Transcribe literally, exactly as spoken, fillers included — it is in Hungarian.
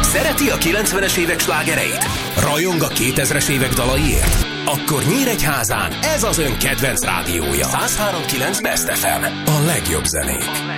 Szereti a kilencvenes évek slágereit? Rajong a kétezres évek dalaiért? Akkor Nyíregyházán ez az ön kedvenc rádiója. száz három pont kilenc Best ef em. A legjobb zenék.